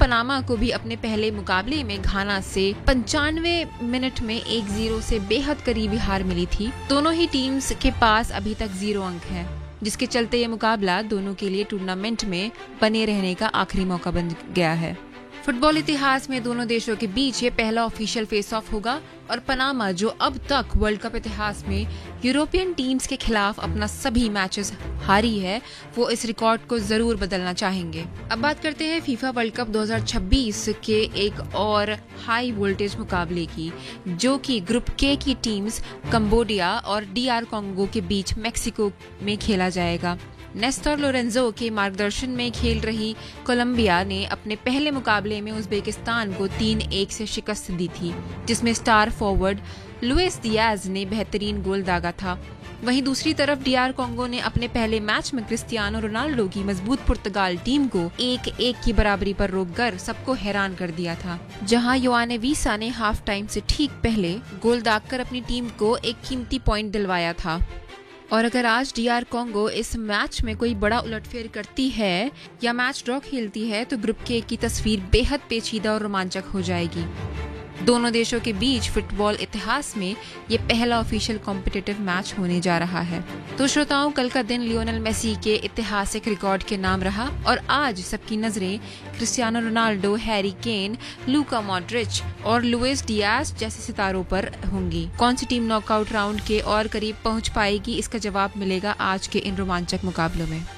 Panama को भी अपने पहले मुकाबले में घाना से 95 मिनट में 1-0 से बेहद करीबी हार मिली थी। दोनों ही टीम्स के पास अभी तक 0 अंक है, जिसके चलते ये मुकाबला दोनों के लिए टूर्नामेंट में बने रहने का आखिरी मौका बन गया है। फुटबॉल इतिहास में दोनों देशों के बीच ये पहला ऑफिशियल फेस ऑफ होगा और पनामा, जो अब तक वर्ल्ड कप इतिहास में यूरोपियन टीम्स के खिलाफ अपना सभी मैचेस हारी है, वो इस रिकॉर्ड को जरूर बदलना चाहेंगे। अब बात करते हैं फीफा वर्ल्ड कप 2026 के एक और हाई वोल्टेज मुकाबले की, जो कि ग्रुप के की टीम्स कंबोडिया और DR कॉन्गो के बीच मेक्सिको में खेला जाएगा। नेस्टर लोरेंजो के मार्गदर्शन में खेल रही कोलंबिया ने अपने पहले मुकाबले में उज्बेकिस्तान को 3-1 से शिकस्त दी थी, जिसमें स्टार फॉरवर्ड लुइस डियाज ने बेहतरीन गोल दागा था। वहीं दूसरी तरफ DR कॉन्गो ने अपने पहले मैच में क्रिस्टियानो रोनाल्डो की मजबूत पुर्तगाल टीम को 1-1 की बराबरी पर रोककर सबको हैरान कर दिया था, जहां योआने वीसा ने हाफ टाइम से ठीक पहले गोल दागकर अपनी टीम को एक कीमती पॉइंट दिलवाया था। और अगर आज DR कॉन्गो इस मैच में कोई बड़ा उलटफेर करती है या मैच ड्रॉ खेलती है तो ग्रुप के की तस्वीर बेहद पेचीदा और रोमांचक हो जाएगी। दोनों देशों के बीच फुटबॉल इतिहास में ये पहला ऑफिशियल कॉम्पिटिटिव मैच होने जा रहा है। तो श्रोताओं, कल का दिन लियोनेल मेसी के ऐतिहासिक रिकॉर्ड के नाम रहा और आज सबकी नजरें Cristiano Ronaldo, Harry Kane, Luka Modric और लुइस डियाज जैसे सितारों पर होंगी। कौन सी टीम नॉकआउट राउंड के और करीब पहुंच पाएगी, इसका जवाब मिलेगा आज के इन रोमांचक मुकाबलों में।